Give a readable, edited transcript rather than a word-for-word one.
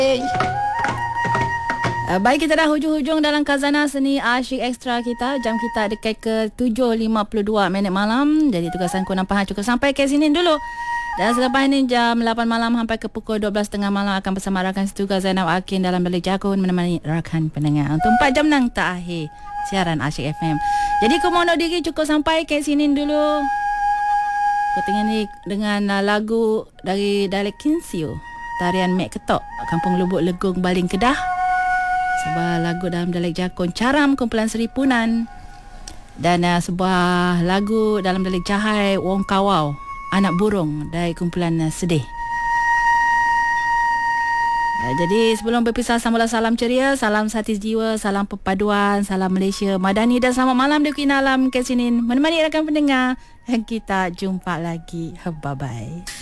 Baik, kita dah hujung-hujung dalam Khazanah Seni Asyik Ekstra kita. Jam kita dekat ke 7.52 minit malam. Jadi tugasanku nampak cukup sampai ke sini dulu. Dan selepas ini jam 8 malam sampai ke pukul 12.30 malam akan bersama rakan setugas Zainab Akin dalam Balik Jakun menemani rakan pendengar untuk 4 jam nang terakhir siaran Asyik FM. Jadi aku mohon diri cukup sampai ke sini dulu. Aku tengah ni dengan lagu dari Dialek Kinsio, tarian Mek Ketok, Kampung Lubuk Legung, Baling, Kedah. Sebuah lagu dalam Dialek Jakun Caram, kumpulan Seri Punan. Dan sebuah lagu dalam Dialek Jahai, Wong Kawau, Anak Burung, dari kumpulan Sedih. Jadi sebelum berpisah, sambutlah salam ceria, salam sati jiwa, salam perpaduan, salam Malaysia Madani dan selamat malam di Kinalam ke sini menemani rakan pendengar. Kita jumpa lagi. Bye bye.